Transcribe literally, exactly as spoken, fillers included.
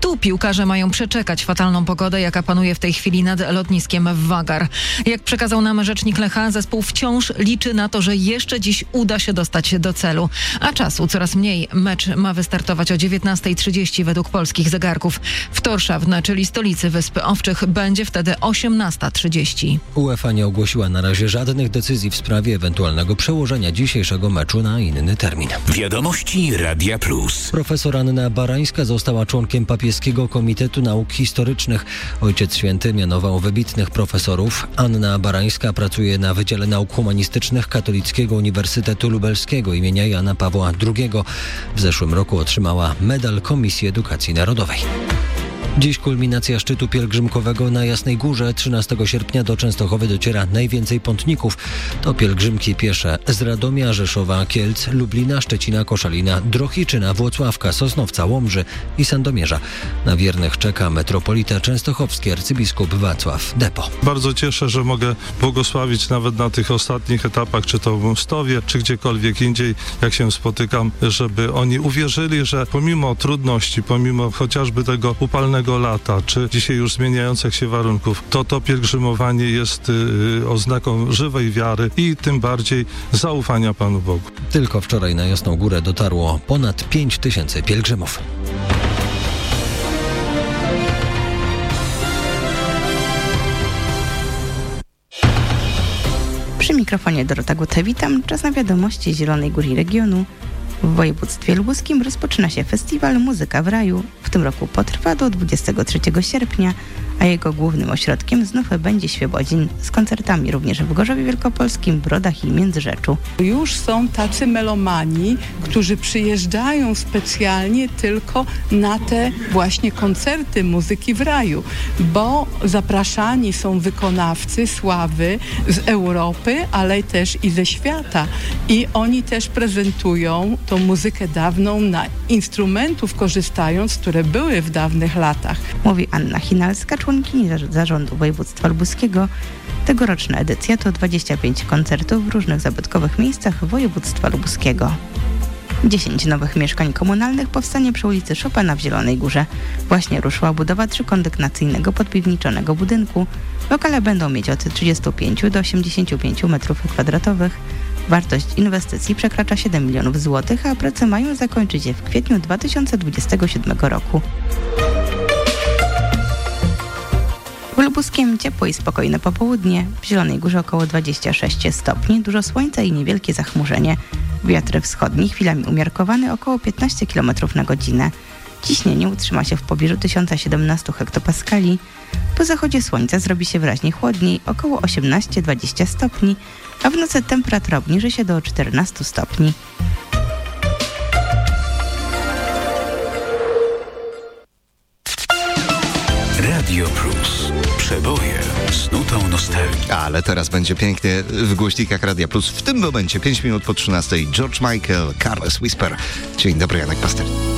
Tu piłkarze mają przeczekać fatalną pogodę, jaka panuje w tej chwili nad lotniskiem w Wagar. Jak przekazał nam rzecznik Lecha, zespół wciąż liczy na to, że jeszcze dziś uda się dostać do celu. A czasu coraz mniej. Mecz ma wystartować o dziewiętnasta trzydzieści według polskich zegarków. W Torshavn, czyli stolicy Wysp Owczych, będzie wtedy osiemnasta trzydzieści. UEFA nie ogłosiła na razie żadnych decyzji w sprawie ewentualnego przełożenia dzisiejszego meczu na inny termin. Wiadomości Radia Plus. Profesor Anna Barańska została członkiem Papieskiego Komitetu Nauk Historycznych. Ojciec Święty mianował wybitnych profesorów. Anna Barańska pracuje na Wydziale Nauk Humanistycznych Katolickiego Uniwersytetu Lubelskiego imienia Jana Pawła drugiego. W zeszłym roku otrzymała medal Komisji Edukacji Narodowej. Dziś kulminacja szczytu pielgrzymkowego na Jasnej Górze. trzynastego sierpnia do Częstochowy dociera najwięcej pątników. To pielgrzymki piesze z Radomia, Rzeszowa, Kielc, Lublina, Szczecina, Koszalina, Drohiczyna, Włocławka, Sosnowca, Łomży i Sandomierza. Na wiernych czeka metropolita częstochowski arcybiskup Wacław Depo. Bardzo cieszę, że mogę błogosławić nawet na tych ostatnich etapach, czy to w Mstowie, czy gdziekolwiek indziej, jak się spotykam, żeby oni uwierzyli, że pomimo trudności, pomimo chociażby tego upalnego lata, czy dzisiaj już zmieniających się warunków, to to pielgrzymowanie jest yy, oznaką żywej wiary i tym bardziej zaufania Panu Bogu. Tylko wczoraj na Jasną Górę dotarło ponad pięć tysięcy pielgrzymów. Przy mikrofonie Dorota Gutę, witam. Czas na wiadomości Zielonej Góry regionu. W województwie lubuskim rozpoczyna się festiwal Muzyka w Raju. W tym roku potrwa do dwudziestego trzeciego sierpnia, a jego głównym ośrodkiem znów będzie Świebodzin, z koncertami również w Gorzowie Wielkopolskim, Brodach i Międzyrzeczu. Już są tacy melomani, którzy przyjeżdżają specjalnie tylko na te właśnie koncerty Muzyki w Raju, bo zapraszani są wykonawcy sławy z Europy, ale też i ze świata. I oni też prezentują tą muzykę dawną na instrumentów korzystając, które były w dawnych latach. Mówi Anna Chinalska, członkini zarządu województwa lubuskiego. Tegoroczna edycja to dwadzieścia pięć koncertów w różnych zabytkowych miejscach województwa lubuskiego. dziesięć nowych mieszkań komunalnych powstanie przy ulicy Chopina w Zielonej Górze. Właśnie ruszyła budowa trzykondygnacyjnego podpiwniczonego budynku. Lokale będą mieć od trzydziestu pięciu do osiemdziesięciu pięciu metrów kwadratowych. Wartość inwestycji przekracza siedem milionów złotych, a prace mają zakończyć się w kwietniu dwa tysiące dwudziestego siódmego roku. W Lubuskiem ciepłe i spokojne popołudnie. W Zielonej Górze około dwadzieścia sześć stopni, dużo słońca i niewielkie zachmurzenie. Wiatr wschodni chwilami umiarkowany około piętnaście kilometrów na godzinę. Ciśnienie utrzyma się w pobliżu tysiąc siedemnaście hektopaskali. Po zachodzie słońca zrobi się wyraźnie chłodniej, około osiemnaście do dwudziestu stopni, a w nocy temperatura obniży się do czternastu stopni. Radio Plus. Przeboje z nutą nostalgii. Ale teraz będzie pięknie w głośnikach Radia Plus. W tym momencie pięć minut po trzynastej George Michael, Careless Whisper. Dzień dobry, Janek Paster.